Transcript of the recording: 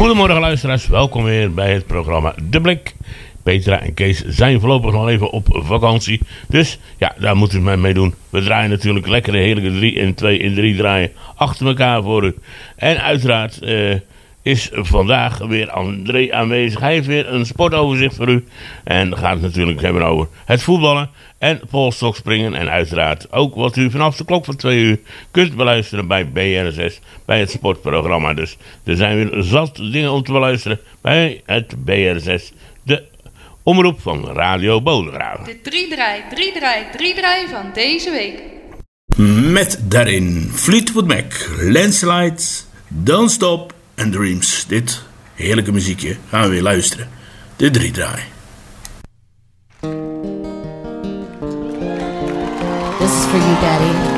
Goedemorgen luisteraars, welkom weer bij het programma De Blik. Petra en Kees zijn voorlopig nog even op vakantie. Dus ja, daar moeten we mee doen. We draaien natuurlijk lekkere heerlijke 3 in 2 in 3 draaien achter elkaar voor u. En uiteraard is vandaag weer André aanwezig. Hij heeft weer een sportoverzicht voor u. En dan gaat het natuurlijk hebben over het voetballen en polsstokspringen. En uiteraard ook wat u vanaf de klok van 2 uur kunt beluisteren bij BRSS. Bij het sportprogramma. Dus er zijn weer zat dingen om te beluisteren bij het BRSS. De omroep van Radio Bodegraven. De 3-draai van deze week. Met daarin Fleetwood Mac, Landslides, Don't Stop en Dreams. Dit heerlijke muziekje gaan we weer luisteren. De 3-draai. This is for you, Daddy.